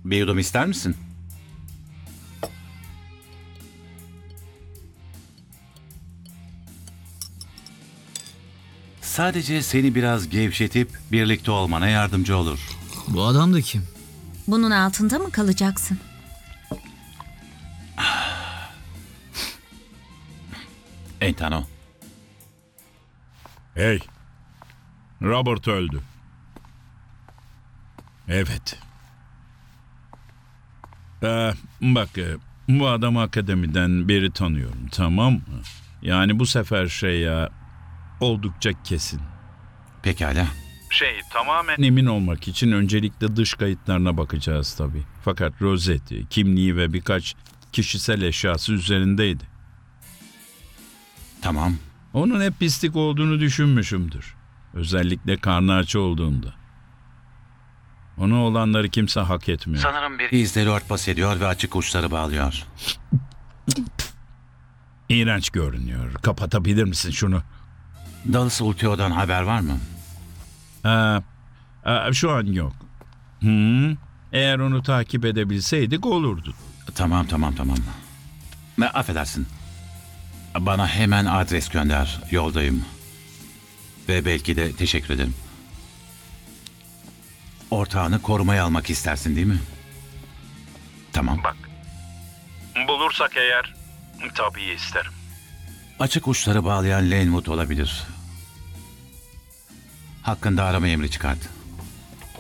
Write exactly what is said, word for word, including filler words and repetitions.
Bir yudum ister misin? Sadece seni biraz gevşetip birlikte olmana yardımcı olur. Bu adam da kim? Bunun altında mı kalacaksın? Entano. Hey, Robert öldü. Evet. Ee, bak, e, bu adamı akademiden beri tanıyorum, tamam mı? Yani bu sefer şey ya, oldukça kesin. Pekala. Şey, tamamen emin olmak için öncelikle dış kayıtlarına bakacağız tabii. Fakat rozeti, kimliği ve birkaç kişisel eşyası üzerindeydi. Tamam. Onun hep pislik olduğunu düşünmüşümdür. Özellikle karnı aç olduğunda. Ona olanları kimse hak etmiyor. Sanırım biri izleri örtbas ediyor ve açık uçları bağlıyor. İğrenç görünüyor. Kapatabilir misin şunu? Dallas Ultio'dan haber var mı? Ha, ha, şu an yok. Hı, eğer onu takip edebilseydik olurdu. Tamam tamam tamam. Ne affedersin. Bana hemen adres gönder. Yoldayım. Ve belki de teşekkür ederim. Ortağını korumaya almak istersin değil mi? Tamam. Bak. Bulursak eğer tabii isterim. Açık uçları bağlayan Lanewood olabilir. Hakkında arama emri çıkart.